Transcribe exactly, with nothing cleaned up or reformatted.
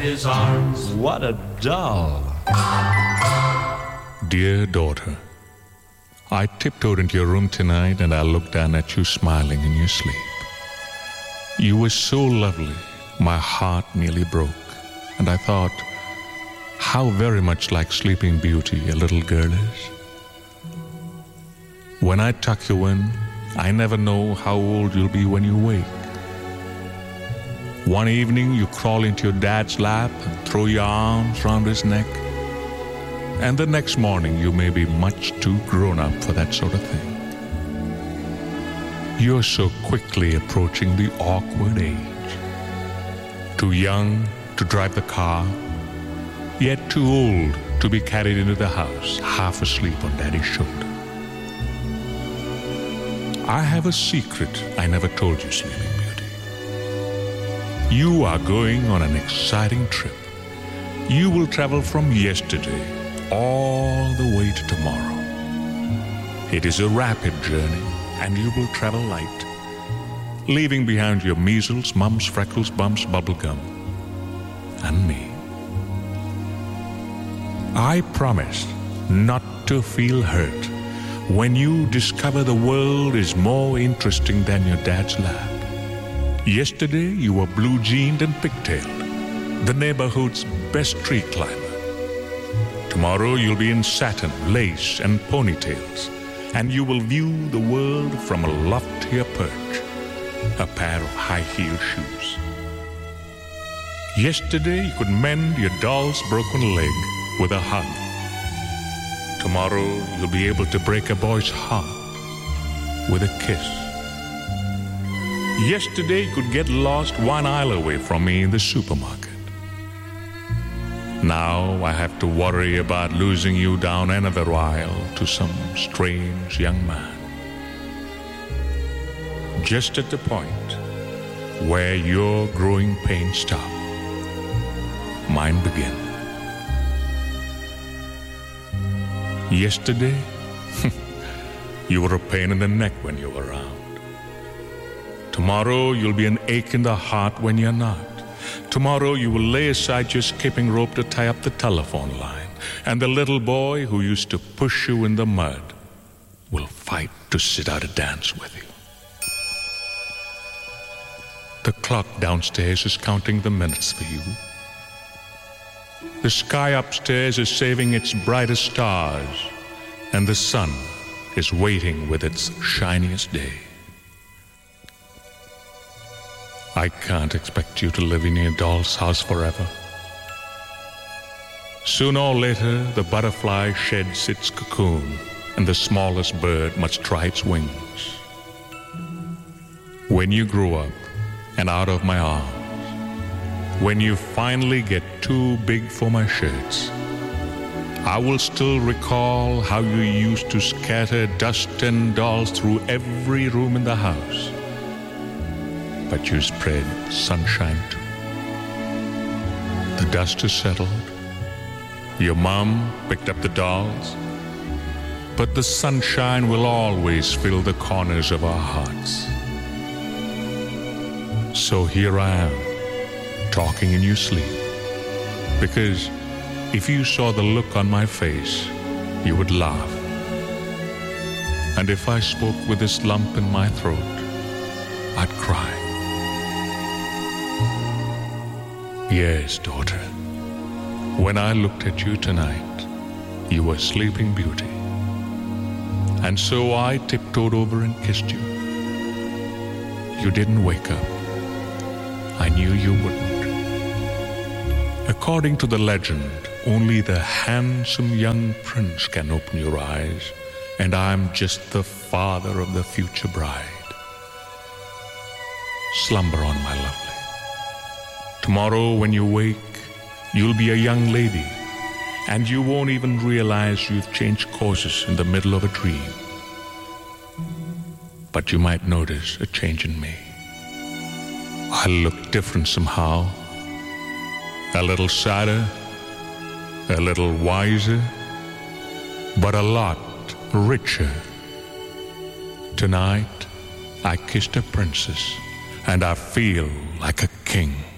his arms. What a doll. Dear daughter, I tiptoed into your room tonight and I looked down at you smiling in your sleep. You were so lovely, my heart nearly broke. And I thought, how very much like Sleeping Beauty a little girl is. When I tuck you in, I never know how old you'll be when you wake. One evening you crawl into your dad's lap and throw your arms round his neck. And the next morning you may be much too grown up for that sort of thing. You're so quickly approaching the awkward age. Too young to drive the car, yet too old to be carried into the house, half asleep on Daddy's shoulder. I have a secret I never told you, Sleeping Beauty. You are going on an exciting trip. You will travel from yesterday all the way to tomorrow. It is a rapid journey, and you will travel light, leaving behind your measles, mumps, freckles, bumps, bubblegum, and me. I promise not to feel hurt when you discover the world is more interesting than your dad's lap. Yesterday you were blue-jeaned and pigtailed, the neighborhood's best tree climber. Tomorrow you'll be in satin, lace, and ponytails, and you will view the world from a loftier perch, a pair of high-heeled shoes. Yesterday you could mend your doll's broken leg with a hug. Tomorrow you'll be able to break a boy's heart with a kiss. Yesterday you could get lost one aisle away from me in the supermarket. Now I have to worry about losing you down another aisle to some strange young man. Just at the point where your growing pains stop, mine begin. Yesterday, you were a pain in the neck when you were around. Tomorrow, you'll be an ache in the heart when you're not. Tomorrow, you will lay aside your skipping rope to tie up the telephone line. And the little boy who used to push you in the mud will fight to sit out a dance with you. The clock downstairs is counting the minutes for you. The sky upstairs is saving its brightest stars, and the sun is waiting with its shiniest day. I can't expect you to live in your doll's house forever. Sooner or later, the butterfly sheds its cocoon, and the smallest bird must try its wings. When you grow up and out of my arms, when you finally get too big for my shirts, I will still recall how you used to scatter dust and dolls through every room in the house. But you spread sunshine too. The dust has settled. Your mom picked up the dolls. But the sunshine will always fill the corners of our hearts. So here I am, talking in your sleep, because if you saw the look on my face, you would laugh. And if I spoke with this lump in my throat, I'd cry. Yes, daughter, when I looked at you tonight, you were Sleeping Beauty. And so I tiptoed over and kissed you. You didn't wake up. I knew you wouldn't. According to the legend, only the handsome young prince can open your eyes, and I'm just the father of the future bride. Slumber on, my lovely. Tomorrow when you wake, you'll be a young lady, and you won't even realize you've changed courses in the middle of a dream. But you might notice a change in me. I look different somehow. A little sadder, a little wiser, but a lot richer. Tonight, I kissed a princess, and I feel like a king.